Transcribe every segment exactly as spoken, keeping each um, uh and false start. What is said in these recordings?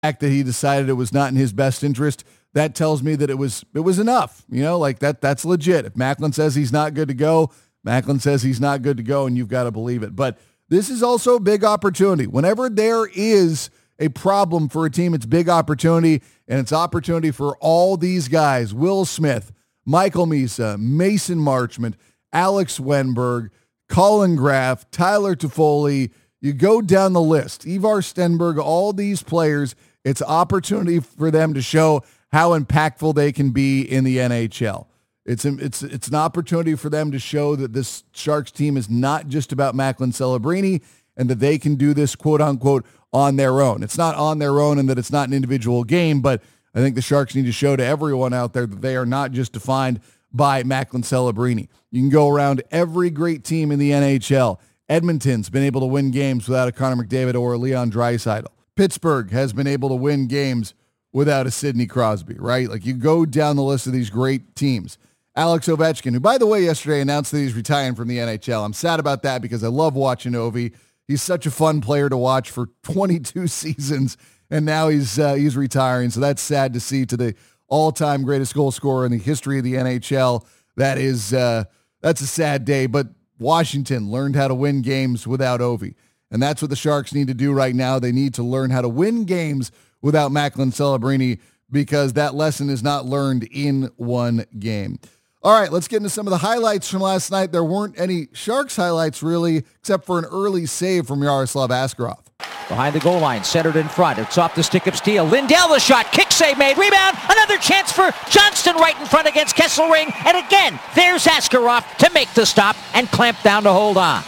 fact that he decided it was not in his best interest, that tells me that it was it was enough. You know, like that that's legit. If Macklin says he's not good to go, Macklin says he's not good to go, and you've got to believe it. But this is also a big opportunity. Whenever there is a problem for a team, it's big opportunity, and it's opportunity for all these guys: Will Smith, Michael Misa, Mason Marchment, Alex Wenberg, Colin Graff, Tyler Toffoli. You go down the list. Ivar Stenberg, all these players, it's opportunity for them to show how impactful they can be in the N H L. It's an, it's, it's an opportunity for them to show that this Sharks team is not just about Macklin Celebrini and that they can do this, quote unquote, on their own. It's not on their own and that it's not an individual game, but I think the Sharks need to show to everyone out there that they are not just defined by Macklin Celebrini. You can go around every great team in the N H L. Edmonton's been able to win games without a Connor McDavid or a Leon Draisaitl. Pittsburgh has been able to win games without a Sidney Crosby, right? Like, you go down the list of these great teams. Alex Ovechkin, who, by the way, yesterday announced that he's retiring from the N H L. I'm sad about that because I love watching Ovi. He's such a fun player to watch for twenty-two seasons, and now he's uh, he's retiring. So that's sad to see. To the all-time greatest goal scorer in the history of the N H L, that is uh, that's a sad day. But Washington learned how to win games without Ovi, and that's what the Sharks need to do right now. They need to learn how to win games without Macklin Celebrini, because that lesson is not learned in one game. All right, let's get into some of the highlights from last night. There weren't any Sharks highlights, really, except for an early save from Yaroslav Askarov. Behind the goal line, centered in front. It's off the stick of Steele. Lindell the shot. Kick save made. Rebound. Another chance for Johnston right in front against Kesselring. And again, there's Askarov to make the stop and clamp down to hold on.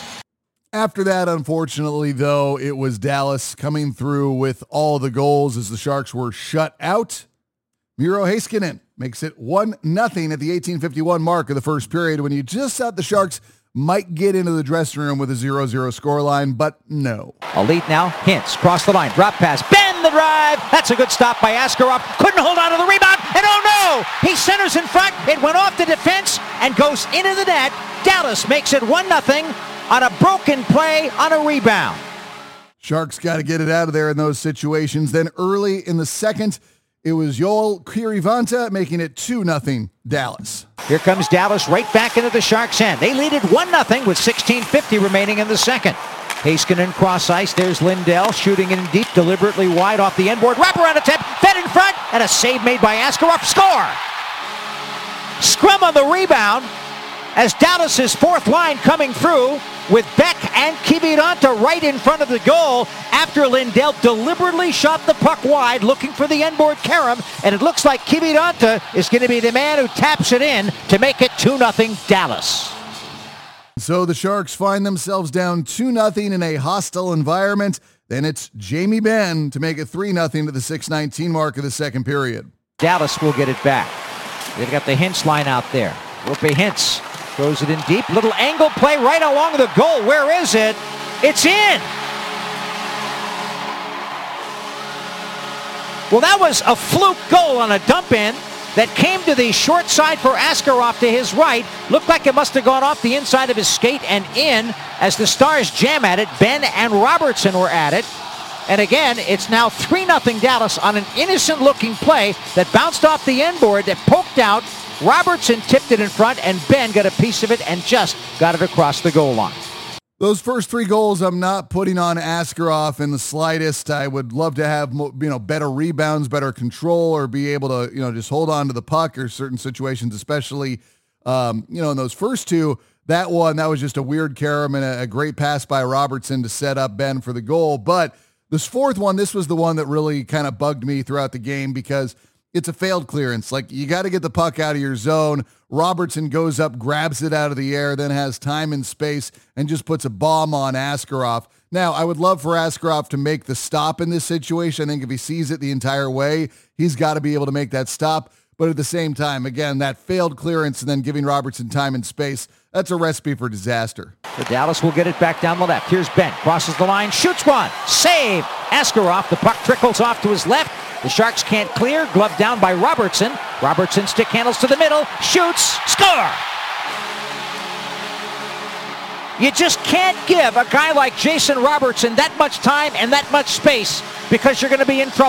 After that, unfortunately, though, it was Dallas coming through with all the goals as the Sharks were shut out. Miro Heiskanen makes it one nothing at the eighteen fifty-one mark of the first period, when you just thought the Sharks might get into the dressing room with a zero zero scoreline, but no. Elite now. Hintz cross the line. Drop pass. Ben the drive. That's a good stop by Askarov. Couldn't hold on to the rebound. And oh no! He centers in front. It went off the defense and goes into the net. Dallas makes it one nothing on a broken play on a rebound. Sharks got to get it out of there in those situations. Then early in the second, it was Joel Kirivanta making it two nothing Dallas. Here comes Dallas right back into the Sharks' end. They lead it one nothing with sixteen fifty remaining in the second. Heiskanen cross ice. There's Lindell shooting in deep, deliberately wide off the end board. Wraparound attempt, fed in front, and a save made by Askarov. Score! Scrum on the rebound as Dallas's fourth line coming through with Beck and Kiviranta right in front of the goal after Lindell deliberately shot the puck wide looking for the end-board carom, and it looks like Kiviranta is going to be the man who taps it in to make it two nothing Dallas. So the Sharks find themselves down two nothing in a hostile environment. Then it's Jamie Benn to make it three nothing to the six nineteen mark of the second period. Dallas will get it back. They've got the Hintz line out there. Roope Hintz throws it in deep. Little angle play right along the goal. Where is it? It's in. Well, that was a fluke goal on a dump in that came to the short side for Askarov to his right. Looked like it must have gone off the inside of his skate and in as the Stars jam at it. Ben and Robertson were at it. And again, it's now three nothing Dallas on an innocent-looking play that bounced off the end board, that poked out. Robertson tipped it in front, and Ben got a piece of it and just got it across the goal line. Those first three goals, I'm not putting on Askarov in the slightest. I would love to have, you know, better rebounds, better control, or be able to, you know, just hold on to the puck, or certain situations, especially, um, you know, in those first two. That one, that was just a weird carom and a, a great pass by Robertson to set up Ben for the goal. But this fourth one, this was the one that really kind of bugged me throughout the game, because it's a failed clearance. Like, you got to get the puck out of your zone. Robertson goes up, grabs it out of the air, then has time and space and just puts a bomb on Askarov. Now, I would love for Askarov to make the stop in this situation. I think if he sees it the entire way, he's got to be able to make that stop. But at the same time, again, that failed clearance and then giving Robertson time and space, that's a recipe for disaster. The Dallas will get it back down the left. Here's Ben, crosses the line, shoots one, save. Askarov, the puck trickles off to his left. The Sharks can't clear, gloved down by Robertson. Robertson stick handles to the middle, shoots, score! You just can't give a guy like Jason Robertson that much time and that much space because you're going to be in trouble.